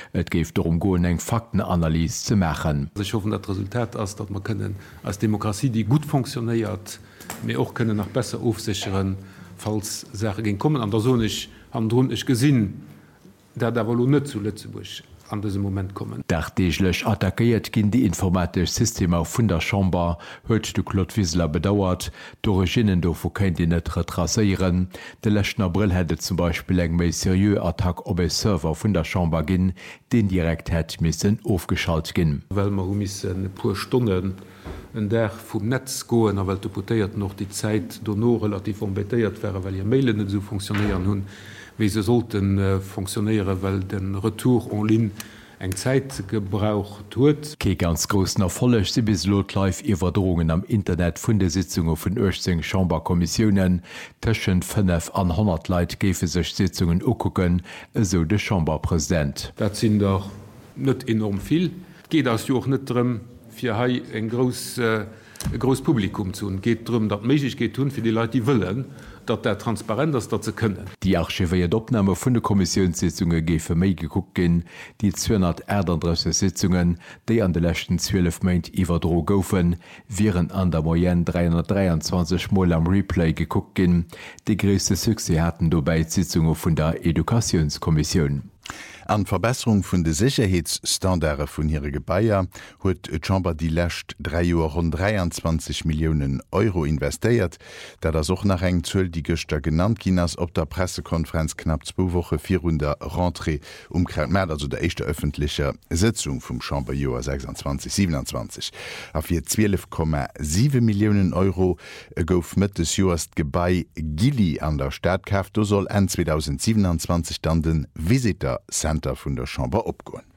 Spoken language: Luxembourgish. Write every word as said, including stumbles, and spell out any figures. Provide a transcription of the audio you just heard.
Et geht darum gehen, eng Faktenanalyse zu machen. Ich hoffe, das Resultat ist, dass wir können als Demokratie, die gut funktioniert, wir auch können noch besser aufsichern, falls Sachen gehen kommen. An der Sonne ich am Drun ich gesehen, der da wohl nicht zu Lützeburg an diesem Moment kommen. Dachdeeglech attackiert ginn die informatisch Systeme vun der Chamber, huet du Claude Wieseler bedauert, d'Originen do vu kenint Di net retraseieren. De lechten April hätte zum Beispiel eng méi serieux Attack op e Server vun der Chamber ginn, den direkt het missen aufgeschalt ginn. Well man missen pur Stunden en der vum Netz goen, a well deputéiert noch die Zeit do no relativ embêtéiert wäre, weil ihr Mailen net so funktionieren hunn, wie se sollten äh, funktionieren, weil den Retour en ligne eng Zeit gebraucht huet. Ke ganz großen Erfolleg si bis lot live Iwwerdroungen am Internet vun de Sitzungen vun ochtzehn Chamberkommissionen tschen fünf an hundert Leiit gefe sech Sitzungen ukucken, eso de Chamberpräsident. Dat sind doch net enorm viel. Geht as Joch net drin fir hai eng gros äh, gros Publikum zu geht drum, dat méigich geht tun fir die Leute die willen, dat der transparent ist, dat ze können. Die archiviert Opnahme vun de Kommissionssitzungen gefe méi geguckt gin, die zweihundertdreißig Sitzungen, déi an de lechten zwölf Meint iwwerdro goufen, viren an der Moyenne dreihundertdreiundzwanzig Mal am Replay geguckt gin. De gréste Suse hatten dobei Sitzungen vun der Edukationskommission. An Verbesserung vun de Sicherheitsstandare vun hire Gebaier huet et Chamber die lächt drei Joer rund dreiundzwanzig Millionen Euro investéiert, dat das och nach eng Zöl die Göster genannt Chinas op der Pressekonferenz knapp zwei Woche vier der Rentrée umkrat März, also der echte öffentliche Sitzung vum Chamber Joer sechsundzwanzig siebenundzwanzig. A fir zwölf Komma sieben Millionen Euro gouf mit des Joerst Gebei Gili an der Stadtkaft, do soll en zweitausendsiebenundzwanzig dann den Visitor Center vun der Chamber opgoen.